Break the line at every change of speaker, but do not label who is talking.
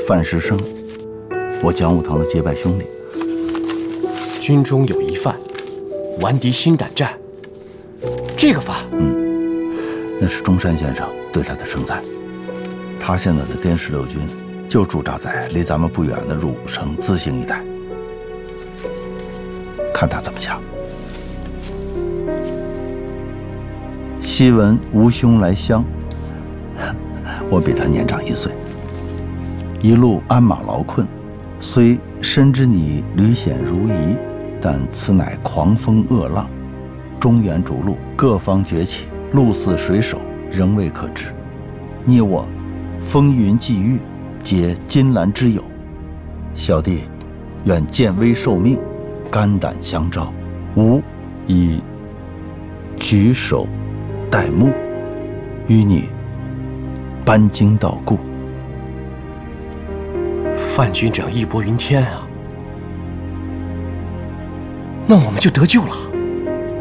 范石生，我讲武堂的结拜兄弟。
军中有一范，顽敌心胆战。这个范，
那是中山先生对他的称赞。他现在的滇石六军就驻扎在离咱们不远的入武城资兴一带，看他怎么讲。昔闻吴兄来乡，我比他年长1岁。一路鞍马劳困，虽深知你屡险如夷，但此乃狂风恶浪，中原逐鹿，各方崛起，鹿似水手，仍未可知。捏我风云际遇，皆金兰之友，小弟愿见危受命，肝胆相照，吾以举手待目，与你班经道故。
范军长义薄云天啊，那我们就得救了。